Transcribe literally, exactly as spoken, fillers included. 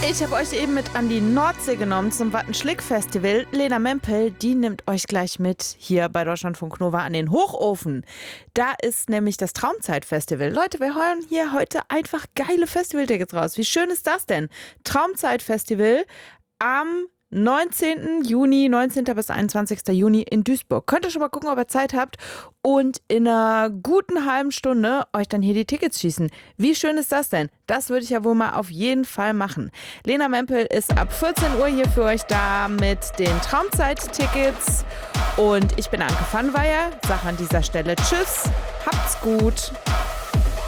Ich habe euch eben mit an die Nordsee genommen zum Wattenschlick-Festival. Lena Mempel, die nimmt euch gleich mit hier bei Deutschlandfunk Nova an den Hochofen. Da ist nämlich das Traumzeit-Festival. Leute, wir heulen hier heute einfach geile Festivaltickets raus. Wie schön ist das denn? Traumzeit-Festival am neunzehnten Juni, neunzehnten bis einundzwanzigsten Juni in Duisburg. Könnt ihr schon mal gucken, ob ihr Zeit habt und in einer guten halben Stunde euch dann hier die Tickets schießen. Wie schön ist das denn? Das würde ich ja wohl mal auf jeden Fall machen. Lena Mempel ist ab vierzehn Uhr hier für euch da mit den Traumzeit-Tickets und ich bin Anke Pfannweier, sage an dieser Stelle Tschüss, habt's gut.